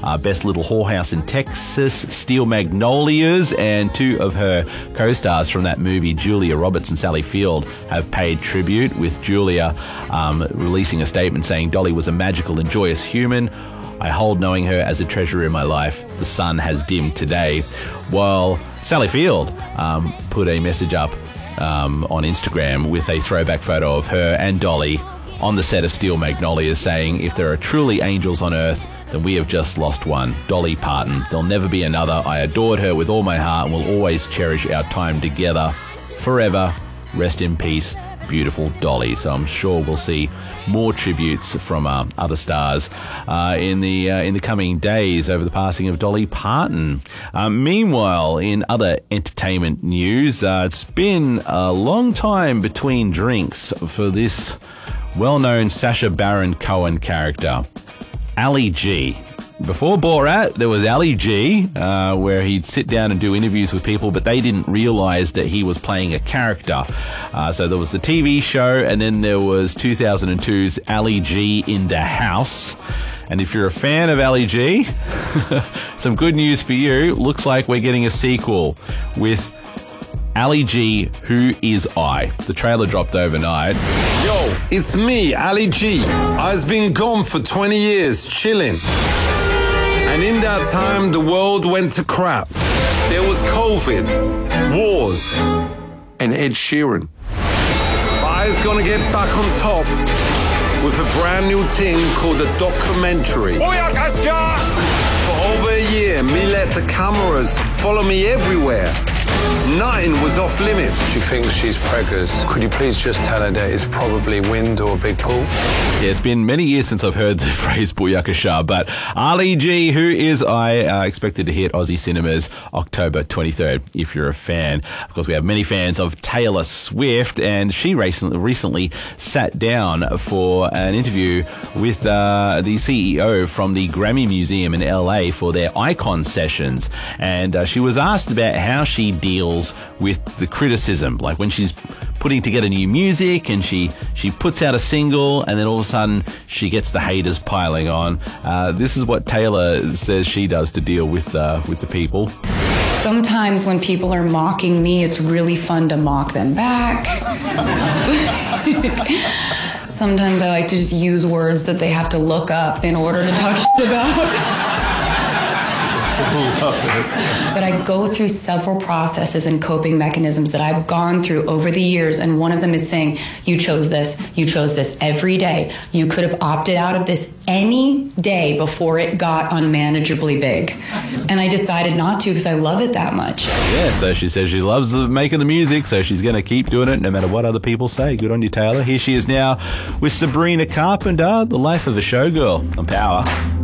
Best Little Whorehouse in Texas, Steel Magnolias, and two of her co-stars from that movie, Julia Roberts and Sally Field, have paid tribute, with Julia releasing a statement saying, "Dolly was a magical and joyous human. I hold knowing her as a treasure in my life. The sun has dimmed today." While Sally Field put a message up on Instagram with a throwback photo of her and Dolly on the set of Steel Magnolias, saying, "If there are truly angels on earth, then we have just lost one. Dolly Parton. There'll never be another. I adored her with all my heart and will always cherish our time together. Forever. Rest in peace, beautiful Dolly." So I'm sure we'll see more tributes from other stars in the coming days over the passing of Dolly Parton. Meanwhile, in other entertainment news, it's been a long time between drinks for this well-known Sacha Baron Cohen character, Ali G. Before Borat, there was Ali G, where he'd sit down and do interviews with people, but they didn't realize that he was playing a character. So there was the TV show, and then there was 2002's Ali G in the House. And if you're a fan of Ali G, some good news for you. Looks like we're getting a sequel with Ali G, Who Is I? The trailer dropped overnight. Yo, it's me, Ali G. I've been gone for 20 years, chilling. And in that time, the world went to crap. There was COVID, wars, and Ed Sheeran. But I was gonna get back on top with a brand new thing called a documentary. For over a year, me let the cameras follow me everywhere. Nothing was off limits. She thinks she's preggers. Could you please just tell her that it's probably wind or a big pool? Yeah, it's been many years since I've heard the phrase Booyakasha, but Ali G, Who Is I, expected to hit Aussie cinemas October 23rd, if you're a fan. Of course, we have many fans of Taylor Swift, and she recently sat down for an interview with the CEO from the Grammy Museum in LA for their Icon sessions, and she was asked about how she deals with the criticism, like when she's putting together new music and she puts out a single and then all of a sudden she gets the haters piling on. This is what Taylor says she does to deal with the people. Sometimes when people are mocking me, it's really fun to mock them back. Sometimes I like to just use words that they have to look up in order to talk shit about. But I go through several processes and coping mechanisms that I've gone through over the years, and one of them is saying, you chose this every day. You could have opted out of this any day before it got unmanageably big. And I decided not to because I love it that much. Yeah, so she says she loves making the music, so she's going to keep doing it no matter what other people say. Good on you, Taylor. Here she is now with Sabrina Carpenter, The Life of a Showgirl on Power.